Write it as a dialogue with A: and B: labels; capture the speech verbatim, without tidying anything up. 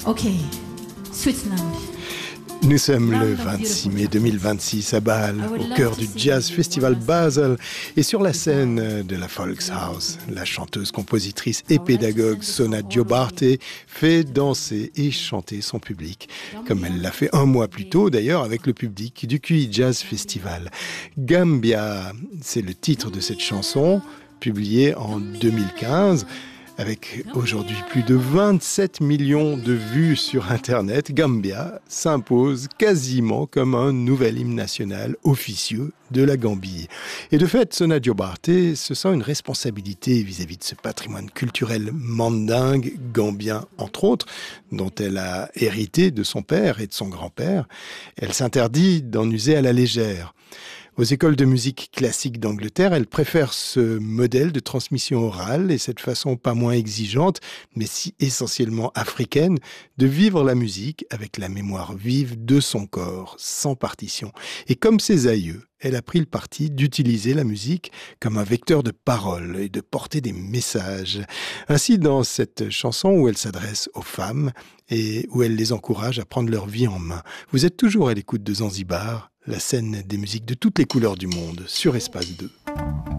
A: Okay, Switzerland.
B: Nous sommes le vingt-six mai deux mille vingt-six à Bâle, au cœur du Jazz Festival Basel et sur la scène de la Volkshaus. La chanteuse, compositrice et pédagogue Sona Diobarte fait danser et chanter son public, comme elle l'a fait un mois plus tôt d'ailleurs avec le public du Q I Jazz Festival. Gambia, c'est le titre de cette chanson, publiée en deux mille quinze. Avec aujourd'hui plus de vingt-sept millions de vues sur Internet, Gambia s'impose quasiment comme un nouvel hymne national officieux de la Gambie. Et de fait, Sona Diobarte se sent une responsabilité vis-à-vis de ce patrimoine culturel mandingue, gambien entre autres, dont elle a hérité de son père et de son grand-père. Elle s'interdit d'en user à la légère. Aux écoles de musique classique d'Angleterre, elle préfère ce modèle de transmission orale et cette façon pas moins exigeante, mais si essentiellement africaine, de vivre la musique avec la mémoire vive de son corps, sans partition. Et comme ses aïeux, elle a pris le parti d'utiliser la musique comme un vecteur de parole et de porter des messages. Ainsi, dans cette chanson où elle s'adresse aux femmes et où elle les encourage à prendre leur vie en main. Vous êtes toujours à l'écoute de Zanzibar, la scène des musiques de toutes les couleurs du monde, sur Espace deux.